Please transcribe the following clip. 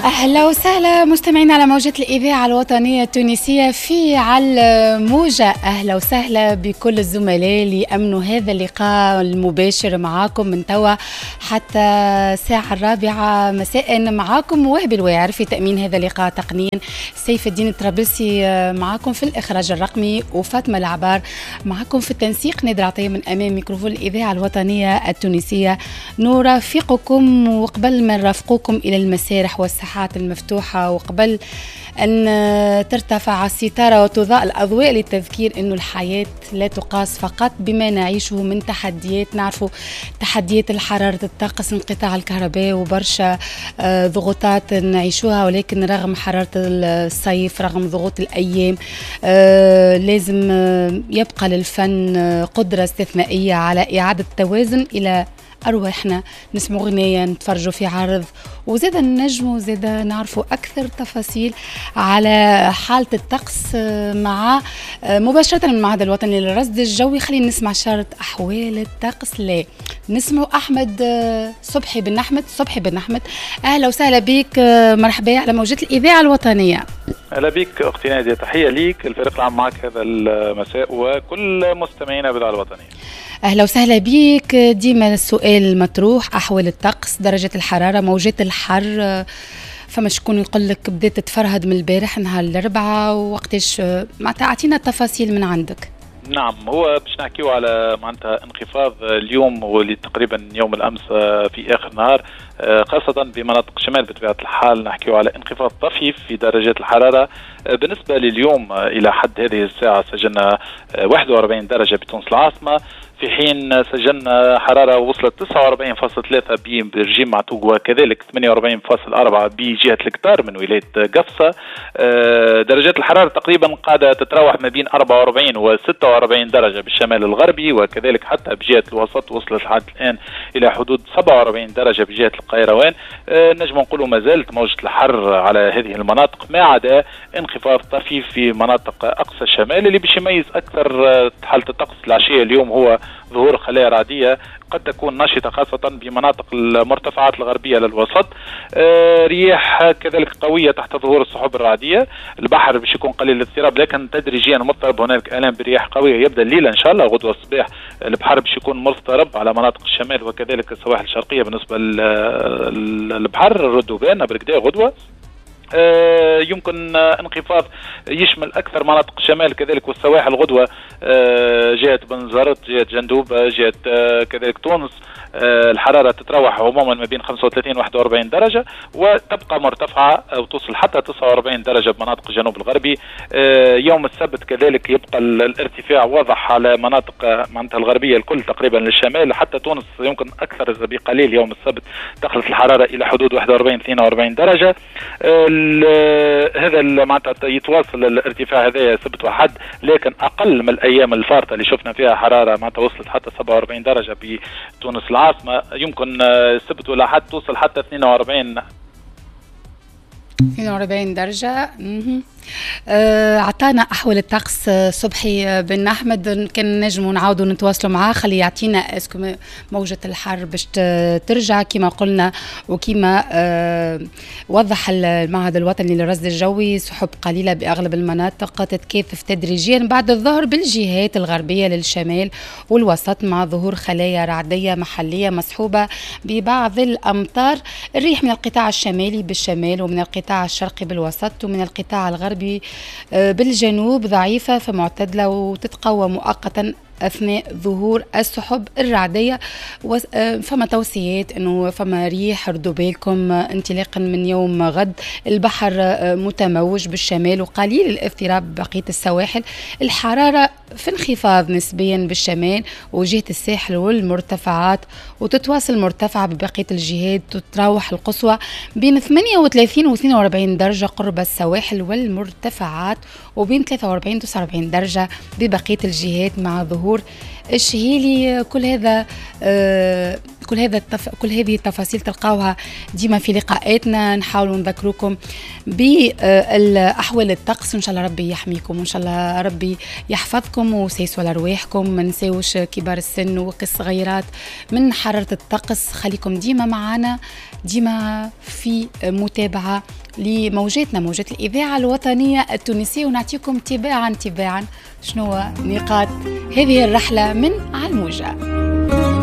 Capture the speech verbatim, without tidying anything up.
أهلا وسهلا مستمعينا على موجة الإذاعة الوطنية التونسية في على الموجة. أهلا وسهلا بكل الزملاء اللي أمنوا هذا اللقاء المباشر معاكم من توا حتى الساعة الرابعة مساء. معاكم وهبي الواعر في تأمين هذا اللقاء تقنيا، سيف الدين الطرابلسي معاكم في الإخراج الرقمي، وفاطمة العبار معاكم في التنسيق. نادر عطية من أمام ميكروفون الإذاعة الوطنية التونسية. نرافقكم وقبل ما نرافقكم إلى المسارح والساحات المفتوحة، وقبل أن ترتفع الستارة وتضاء الأضواء للتذكير أنه الحياة لا تقاس فقط بما نعيشه من تحديات. نعرفوا تحديات الحرارة، الطقس، انقطاع الكهرباء وبرشا ضغوطات نعيشوها، ولكن رغم حرارة الصيف، رغم ضغوط الأيام، لازم يبقى للفن قدرة استثنائية على إعادة التوازن إلى أرواحنا. نسمع غنية، نتفرجوا في عرض، وزيدا نجموا زيدا نعرفوا أكثر تفاصيل على حالة الطقس مع مباشرة من المعهد الوطني للرصد الجوي. خلينا نسمع شارة أحوال الطقس. لا نسمعوا أحمد صبحي بن أحمد. صبحي بن أحمد، أهلا وسهلا بك، مرحبا على موجة الإذاعة الوطنية. أهلا بك أختي نادية، تحية ليك، الفريق العام معك هذا المساء وكل مستمعينا بالإذاعة الوطنية. أهلا وسهلا بك. ديما السؤال المطروح، أحوال الطقس، درجة الحرارة، موجات الحر. فما شكون يقول لك بدأت تتفرهد من البارح نهار الأربعاء، وقتاش معناتها أعطينا التفاصيل من عندك. نعم، هو باش نحكيو على معناتها انخفاض اليوم واللي تقريبا يوم الأمس في آخر النهار، خاصة بمناطق الشمال. بطبيعة الحال نحكيو على انخفاض طفيف في درجات الحرارة. بالنسبة لليوم إلى حد هذه الساعة سجلنا واحد وأربعين درجة بتونس العاصمة، في حين سجلنا حرارة وصلت تسعة وأربعين فاصلة ثلاثة برجيم معتوق، وكذلك ثمانية وأربعين فاصلة أربعة بجهة الكتار من ولاية قفصة. درجات الحرارة تقريبا قاعدة تتراوح ما بين أربعة وأربعين و ستة وأربعين درجة بالشمال الغربي، وكذلك حتى بجهة الوسط وصلت لحد الآن إلى حدود سبعة وأربعين درجة بجهة القيروان. نجم نقولوا ما زالت موجة الحر على هذه المناطق، ما عدا انخفاض طفيف في مناطق أقصى الشمال. اللي باش يميز أكثر حالة الطقس العشية اليوم هو ظهور خلايا رعدية قد تكون نشطة، خاصة بمناطق المرتفعات الغربية للوسط. آه رياح كذلك قوية تحت ظهور السحب الرعدية. البحر باش يكون قليل الاضطراب لكن تدريجيا مضطرب. هناك آلام برياح قوية يبدأ الليلة إن شاء الله، غدوة الصباح البحر باش يكون مضطرب على مناطق الشمال وكذلك السواحل الشرقية. بالنسبة للبحر الردوبان بركداء غدوة آه يمكن آه انخفاض يشمل أكثر مناطق الشمال كذلك والسواحل غدوة، آه جهة بنزرت، جهة جندوبة، جهة آه كذلك تونس. آه الحرارة تتراوح عموما ما بين خمسة وثلاثين و واحد وأربعين درجة، وتبقى مرتفعة أو توصل حتى تسعة وأربعين درجة بمناطق الجنوب الغربي. آه يوم السبت كذلك يبقى الارتفاع واضح على مناطق معناتها الغربية الكل تقريبا للشمال، حتى تونس يمكن أكثر بقليل يوم السبت تخلص الحرارة إلى حدود واحد وأربعين اثنين وأربعين درجة. آه هذا معناتها يتواصل الارتفاع هذا سبت وحد، لكن اقل من الايام الفارطه اللي شفنا فيها حراره معناتها وصلت حتى سبعة وأربعين درجه بتونس العاصمه. يمكن سبت ولا حد توصل حتى اثنين وأربعين اثنين وأربعين درجه. آه عطانا أحوال الطقس صبحي بن أحمد. كان نجموا نعاودوا نتواصلوا معاه، خلي يعطينا اسكو موجة الحر باش ترجع كما قلنا، وكما آه وضح المعهد الوطني للرصد الجوي سحب قليلة بأغلب المناطق تتكاثف تدريجيا بعد الظهر بالجهات الغربية للشمال والوسط، مع ظهور خلايا رعدية محلية مصحوبة ببعض الأمطار. الريح من القطاع الشمالي بالشمال، ومن القطاع الشرقي بالوسط، ومن القطاع الغربي بالجنوب ضعيفة فمعتدلة، وتتقوى مؤقتا أثناء ظهور السحب الرعدية. فما توصيات أنه فما ريح، ردوا بالكم انطلاقا من يوم غد. البحر متموج بالشمال وقليل الاضطراب بقية السواحل. الحرارة في انخفاض نسبيا بالشمال وجهة الساحل والمرتفعات، وتتواصل مرتفعة ببقية الجهات. تتراوح القصوى بين ثمانية وثلاثين و اثنين وأربعين درجة قرب السواحل والمرتفعات، وبين ثلاثة وأربعين و تسعة وأربعين درجة ببقية الجهات مع ظهور الشهيلي. كل هذا كل هذا التف... كل هذه التفاصيل تلقاوها ديما في لقاءاتنا. نحاولوا نذكركم بأحوال الطقس، وإن شاء الله ربي يحميكم وإن شاء الله ربي يحفظكم وسيسوا على رواحكم. ما نساوش كبار السن والصغيرات من حرارة الطقس. خليكم ديما معنا، ديما في متابعة لموجاتنا، موجات الإذاعة الوطنية التونسية، ونعطيكم تباعا تباعا شنو نقاط هذه الرحلة من على الموجة.